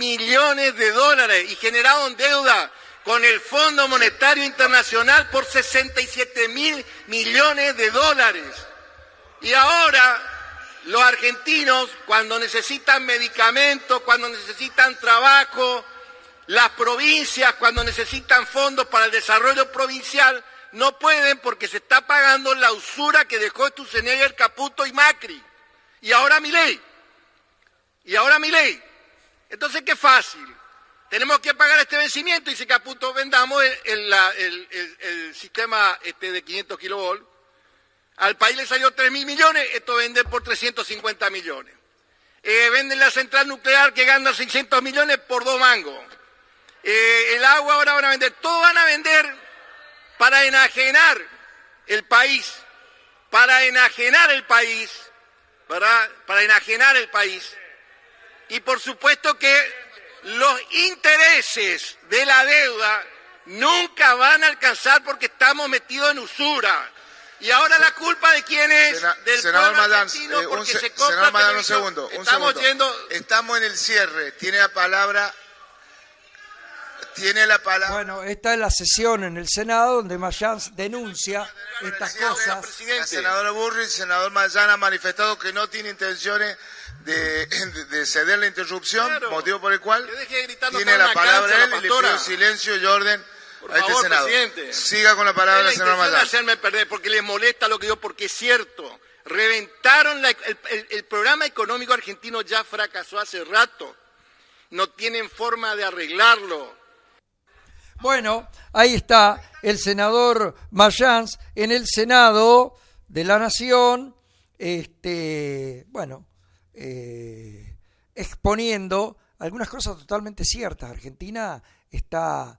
millones de dólares y generaron deuda con el Fondo Monetario Internacional por 67 mil millones de dólares. Y ahora los argentinos, cuando necesitan medicamentos, cuando necesitan trabajo, las provincias, cuando necesitan fondos para el desarrollo provincial, no pueden porque se está pagando la usura que dejó Sturzenegger, Caputo y Macri. Y ahora Milei. Entonces, qué fácil. Tenemos que pagar este vencimiento, dice Caputo, vendamos el sistema de 500 kilovolts. Al país le salió 3.000 millones, esto vende por 350 millones. Venden la central nuclear que gana 600 millones por 2 mangos. El agua ahora van a vender, todo van a vender para enajenar el país, para enajenar el país. Y por supuesto que los intereses de la deuda nunca van a alcanzar porque estamos metidos en usura. Y ahora la culpa de quién es, del senador pueblo Madán, argentino porque se compra senador Madán, televisión. un segundo. Estamos en el cierre. Tiene la palabra. Bueno, esta es la sesión en el Senado donde Mayans denuncia estas cosas. La senadora Burri, el senador Mayans ha manifestado que no tiene intenciones de ceder la interrupción, claro, motivo por el cual tiene la palabra él, y le pido silencio y orden a este senado. Presidente. Siga con la palabra, senador Mayans. Hacerme perder porque les molesta lo que digo, porque es cierto. Reventaron el programa económico argentino, ya fracasó hace rato. No tienen forma de arreglarlo. Bueno, ahí está el senador Mayans en el Senado de la Nación, exponiendo algunas cosas totalmente ciertas. Argentina está,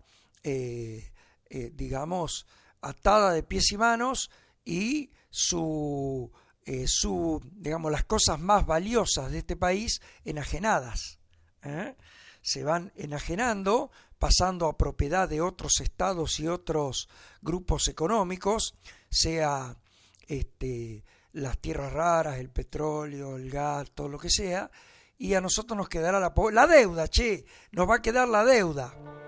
atada de pies y manos y las cosas más valiosas de este país enajenadas. Se van enajenando, pasando a propiedad de otros estados y otros grupos económicos, sea las tierras raras, el petróleo, el gas, todo lo que sea, y a nosotros nos quedará la deuda, nos va a quedar la deuda.